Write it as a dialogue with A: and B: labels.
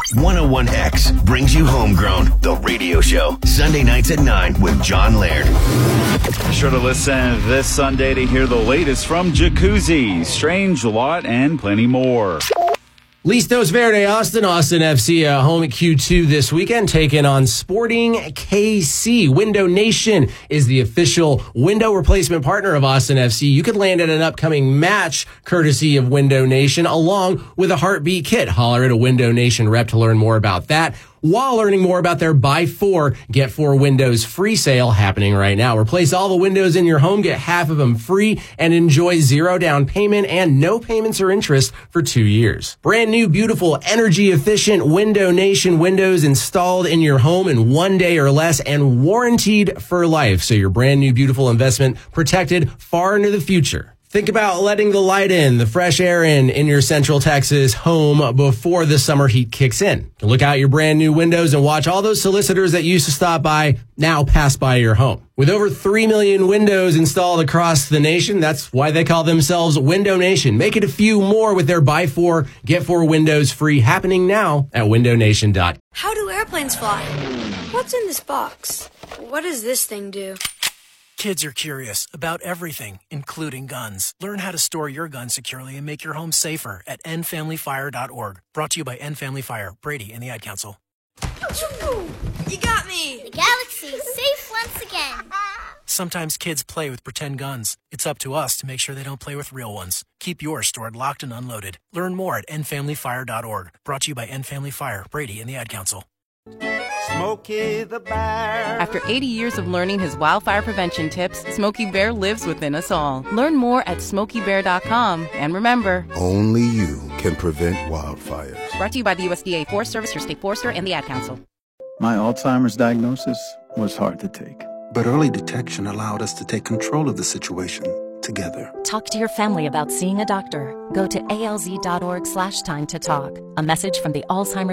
A: 101X brings you Homegrown, the radio show, Sunday nights at 9 with John Laird.
B: Be sure to listen this Sunday to hear the latest from Jacuzzi, Strange Lot, and plenty more.
C: Listos Verde, Austin FC home at Q2 this weekend, taking on Sporting KC. Window Nation is the official window replacement partner of Austin FC. You could land at an upcoming match courtesy of Window Nation, along with a Heartbeat kit. Holler at a Window Nation rep to learn more about that, while learning more about their buy 4, get 4 windows free sale happening right now. Replace all the windows in your home, get half of them free, and enjoy 0 down payment and no payments or interest for 2 years. Brand new, beautiful, energy efficient Window Nation windows installed in your home in 1 day or less and warranted for life. So your brand new, beautiful investment protected far into the future. Think about letting the light in, the fresh air in your Central Texas home before the summer heat kicks in. Look out your brand new windows and watch all those solicitors that used to stop by now pass by your home. With over 3 million windows installed across the nation, that's why they call themselves Window Nation. Make it a few more with their buy 4, get 4 windows free happening now at windownation.com.
D: How do airplanes fly? What's in this box? What does this thing do?
E: Kids are curious about everything, including guns. Learn how to store your gun securely and make your home safer at endfamilyfire.org. Brought to you by End Family Fire, Brady, and the Ad Council.
D: You got me!
F: The galaxy's safe once again.
E: Sometimes kids play with pretend guns. It's up to us to make sure they don't play with real ones. Keep yours stored locked and unloaded. Learn more at endfamilyfire.org. Brought to you by End Family Fire, Brady, and the Ad Council.
G: Smokey the Bear.
H: After 80 years of learning his wildfire prevention tips, Smokey Bear lives within us all. Learn more at SmokeyBear.com. And remember,
I: only you can prevent wildfires.
H: Brought to you by the USDA Forest Service, your state forester, and the Ad Council.
J: My Alzheimer's diagnosis was hard to take.
I: But early detection allowed us to take control of the situation together.
K: Talk to your family about seeing a doctor. Go to alz.org/time to talk. A message from the Alzheimer's